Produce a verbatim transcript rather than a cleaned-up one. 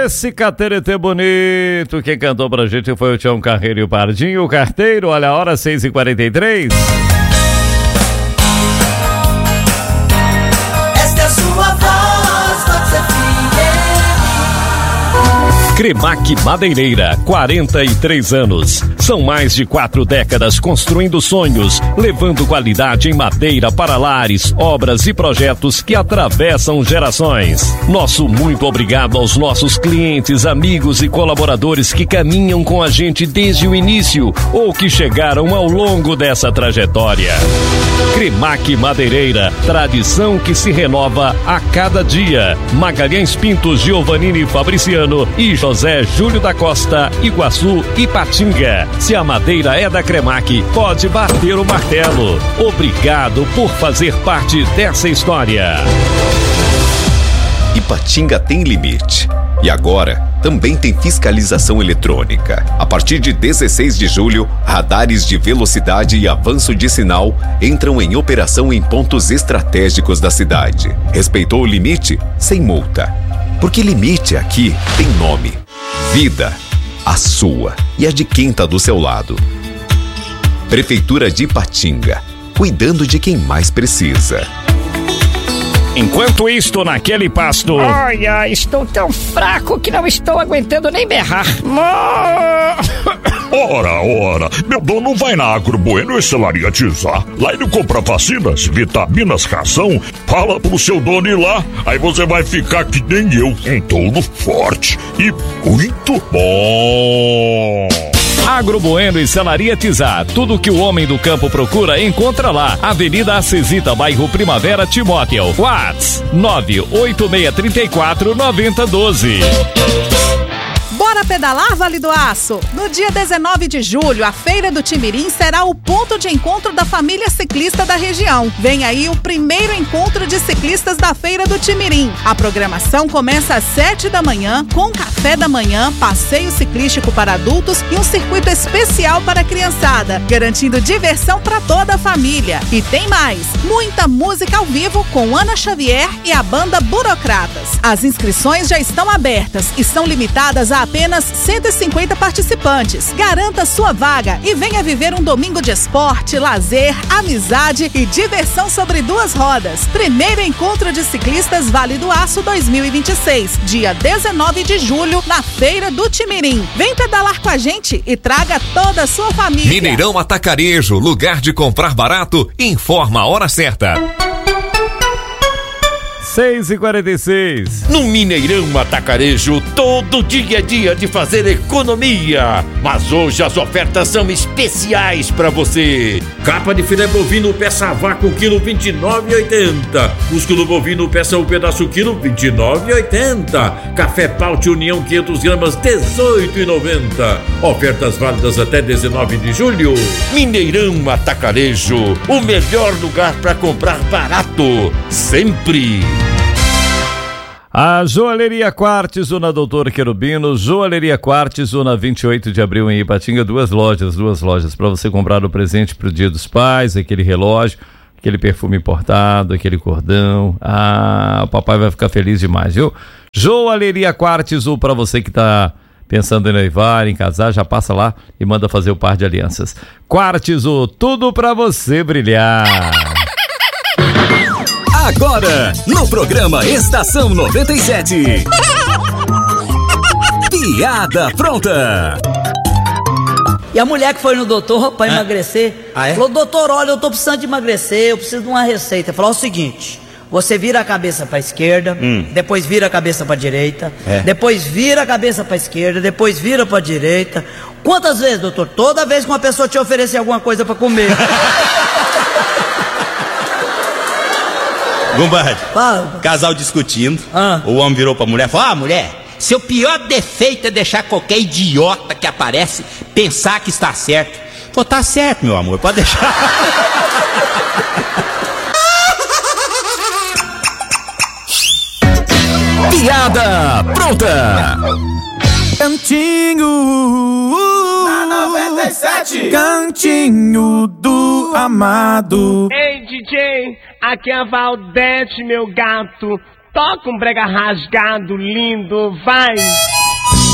Esse cateretê bonito, quem cantou pra gente foi o Tião Carreiro e o Pardinho, o carteiro. Olha a hora, seis e quarenta e três. Esta é a sua voz, Vox F M. Cremac Madeireira, quarenta e três anos. São mais de quatro décadas construindo sonhos, levando qualidade em madeira para lares, obras e projetos que atravessam gerações. Nosso muito obrigado aos nossos clientes, amigos e colaboradores que caminham com a gente desde o início ou que chegaram ao longo dessa trajetória. Cremac Madeireira, tradição que se renova a cada dia. Magalhães Pinto, Giovannini Fabriciano e José Júlio da Costa, Iguaçu e Patinga. Se a madeira é da Cremac, pode bater o martelo. Obrigado por fazer parte dessa história. Ipatinga tem limite. E agora, também tem fiscalização eletrônica. A partir de dezesseis de julho, radares de velocidade e avanço de sinal entram em operação em pontos estratégicos da cidade. Respeitou o limite? Sem multa. Porque limite aqui tem nome. Vida. A sua e a de quem tá do seu lado. Prefeitura de Ipatinga. Cuidando de quem mais precisa. Enquanto isto, naquele pasto... Olha, estou tão fraco que não estou aguentando nem berrar. Ora, ora, meu dono vai na Agro Bueno Estelaria Tizá. Lá ele compra vacinas, vitaminas, ração. Fala pro seu dono ir lá, aí você vai ficar que nem eu, um touro forte e muito bom. Agro Bueno e Celaria Tizá. Tudo que o homem do campo procura, encontra lá. Avenida Acesita, bairro Primavera, Timóteo. Whats nove oito seis três quatro nove zero um dois. Bora pedalar, Vale do Aço? No dia dezenove de julho, a Feira do Timirim será o ponto de encontro da família ciclista da região. Vem aí o primeiro encontro de ciclistas da Feira do Timirim. A programação começa às sete da manhã, com café da manhã, passeio ciclístico para adultos e um circuito especial para a criançada, garantindo diversão para toda a família. E tem mais, muita música ao vivo com Ana Xavier e a banda Burocratas. As inscrições já estão abertas e são limitadas a apenas cento e cinquenta participantes. Garanta sua vaga e venha viver um domingo de esporte, lazer, amizade e diversão sobre duas rodas. Primeiro encontro de ciclistas Vale do Aço dois mil e vinte e seis, dia dezenove de julho, na Feira do Timirim. Vem pedalar com a gente e traga toda a sua família. Mineirão Atacarejo, lugar de comprar barato, informa a hora certa. seis e quarenta e seis. No Mineirão Atacarejo, todo dia é dia de fazer economia. Mas hoje as ofertas são especiais para você. Capa de filé bovino peça a vácuo, quilo vinte e nove reais e oitenta centavos. Músculo bovino peça um pedaço, quilo vinte e nove reais e oitenta centavos. Café Paute União quinhentas gramas, dezoito reais e noventa centavos. Ofertas válidas até dezenove de julho. Mineirão Atacarejo, o melhor lugar para comprar barato. Sempre. A Joalheria Quartzo na Doutor Querubino, Joalheria Quartzo na vinte e oito de abril em Ipatinga, duas lojas, duas lojas para você comprar o presente pro Dia dos Pais, aquele relógio, aquele perfume importado, aquele cordão. Ah, o papai vai ficar feliz demais, viu? Joalheria Quartzo, para você que tá pensando em noivar, em casar, já passa lá e manda fazer o par de alianças. Quartzo, tudo para você brilhar. Agora, no programa Estação noventa e sete. Piada pronta. E a mulher que foi no doutor pra emagrecer, ah, é? falou, doutor, olha, eu tô precisando de emagrecer, eu preciso de uma receita. Falou o seguinte, você vira a cabeça pra esquerda, hum. depois vira a cabeça pra direita, é. depois vira a cabeça pra esquerda, depois vira pra direita. Quantas vezes, doutor? Toda vez que uma pessoa te oferecer alguma coisa pra comer. Gumbardi, casal discutindo, ah. o homem virou pra mulher e falou, ah, mulher, seu pior defeito é deixar qualquer idiota que aparece pensar que está certo. Falou, tá certo, meu amor, pode deixar. Piada pronta. Cantinho na noventa e sete. Cantinho do amado. Ei, D J, aqui é a Valdete, meu gato. Toca um brega rasgado, lindo, vai.